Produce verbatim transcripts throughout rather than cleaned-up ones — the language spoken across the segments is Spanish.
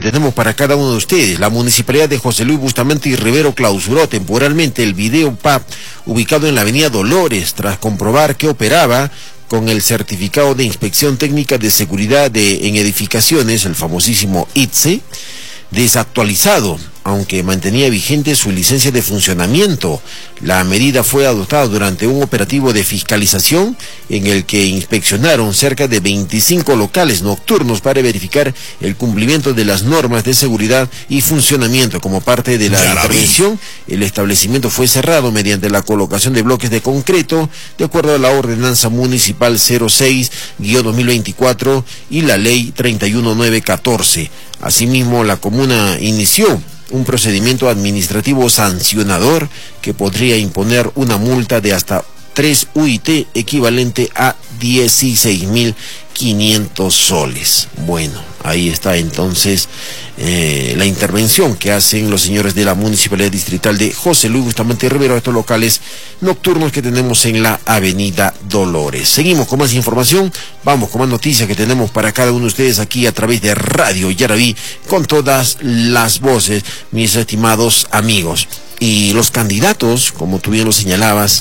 tenemos para cada uno de ustedes. La municipalidad de José Luis Bustamante y Rivero clausuró temporalmente el Video Pub ubicado en la avenida Dolores tras comprobar que operaba con el certificado de inspección técnica de seguridad de, en edificaciones, el famosísimo I T S E, desactualizado, aunque mantenía vigente su licencia de funcionamiento. La medida fue adoptada durante un operativo de fiscalización en el que inspeccionaron cerca de veinticinco locales nocturnos para verificar el cumplimiento de las normas de seguridad y funcionamiento. Como parte de la intervención, el establecimiento fue cerrado mediante la colocación de bloques de concreto, de acuerdo a la ordenanza municipal cero seis guión dos mil veinticuatro y la ley treinta y uno mil novecientos catorce. Asimismo, la comuna inició un procedimiento administrativo sancionador que podría imponer una multa de hasta tres U I T equivalente a dieciséis mil quinientos soles. Bueno, ahí está entonces eh, la intervención que hacen los señores de la Municipalidad Distrital de José Luis Bustamante Rivero a estos locales nocturnos que tenemos en la avenida Dolores. Seguimos con más información, vamos con más noticias que tenemos para cada uno de ustedes aquí a través de Radio Yaraví, con todas las voces, mis estimados amigos. Y los candidatos, como tú bien lo señalabas,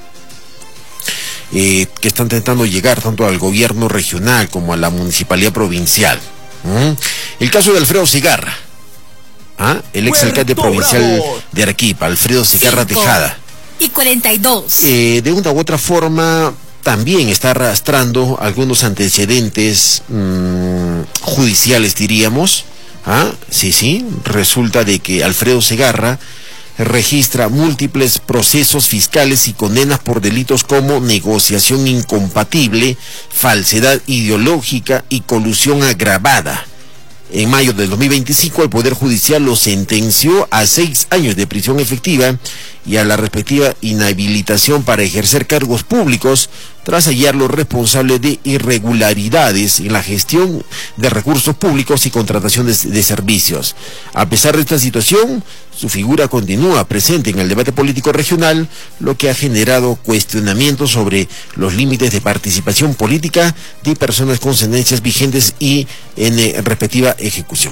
Eh, que están intentando llegar tanto al gobierno regional como a la municipalidad provincial. ¿Mm? El caso de Alfredo Segarra, ¿ah? el ex alcalde provincial de Arequipa, Alfredo Segarra Tejada. Y cuarenta y dos. Eh, de una u otra forma también está arrastrando algunos antecedentes mmm, judiciales, diríamos. ¿Ah? Sí, sí, resulta de que Alfredo Segarra registra múltiples procesos fiscales y condenas por delitos como negociación incompatible, falsedad ideológica y colusión agravada. En mayo del dos mil veinticinco, el Poder Judicial lo sentenció a seis años de prisión efectiva y a la respectiva inhabilitación para ejercer cargos públicos tras hallarlo responsable de irregularidades en la gestión de recursos públicos y contratación de, de servicios. A pesar de esta situación, su figura continúa presente en el debate político regional, lo que ha generado cuestionamientos sobre los límites de participación política de personas con sentencias vigentes y en eh, respectiva ejecución.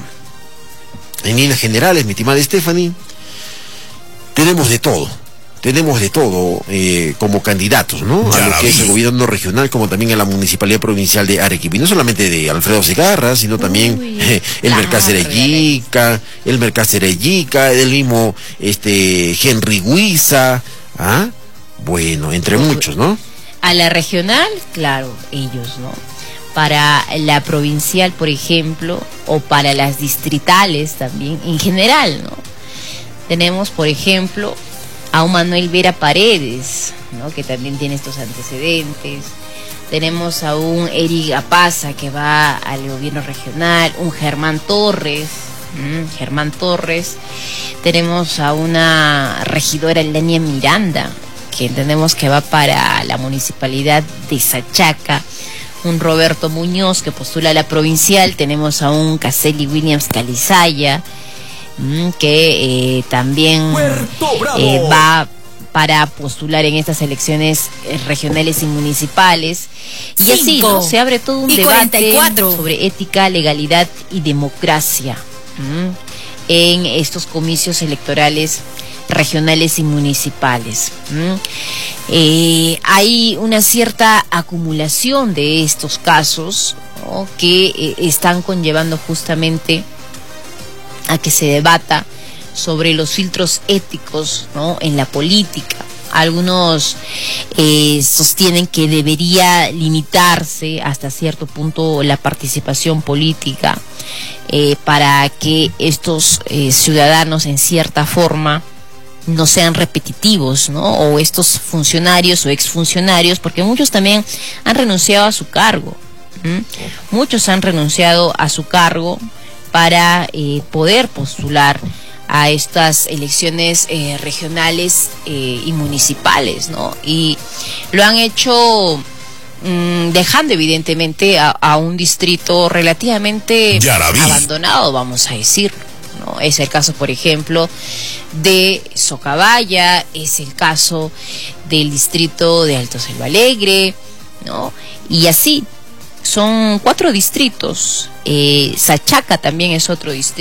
En líneas generales, mi estimada Stephanie, tenemos de todo, tenemos de todo eh, como candidatos, ¿no? A lo que es el gobierno regional, como también a la municipalidad provincial de Arequipa. Y no solamente de Alfredo Segarra, sino también Uy, eh, el Mercacerellica, el Mercacerellica, el mismo este Henry Huiza, ¿ah? Bueno, entre muchos, ¿no? A la regional, claro, ellos, ¿no? Para la provincial, por ejemplo, o para las distritales también, en general, ¿no? Tenemos, por ejemplo, a un Manuel Vera Paredes, ¿no? Que también tiene estos antecedentes. Tenemos a un Eric Apaza que va al gobierno regional, un Germán Torres, ¿m? Germán Torres. Tenemos a una regidora, Lenia Miranda, que entendemos que va para la municipalidad de Sachaca. Un Roberto Muñoz que postula a la provincial. Tenemos a un Caseli Williams Calizaya, que eh, también eh, va para postular en estas elecciones eh, regionales y municipales. Y Cinco. así, ¿no? Se abre todo un y debate sobre ética, legalidad y democracia ¿m? en estos comicios electorales regionales y municipales. ¿m? Eh, hay una cierta acumulación de estos casos, ¿no? que eh, están conllevando justamente a que se debata sobre los filtros éticos, ¿no? en la política. Algunos eh, sostienen que debería limitarse hasta cierto punto la participación política eh, para que estos eh, ciudadanos en cierta forma no sean repetitivos, ¿no? O estos funcionarios o exfuncionarios, porque muchos también han renunciado a su cargo. ¿m? Muchos han renunciado a su cargo para eh, poder postular a estas elecciones eh, regionales eh, y municipales, ¿no? Y lo han hecho mmm, dejando evidentemente a, a un distrito relativamente abandonado, vamos a decir, ¿no? Es el caso, por ejemplo, de Socabaya, es el caso del distrito de Alto Selva Alegre, ¿no? Y así, son cuatro distritos. eh, Sachaca también es otro distrito.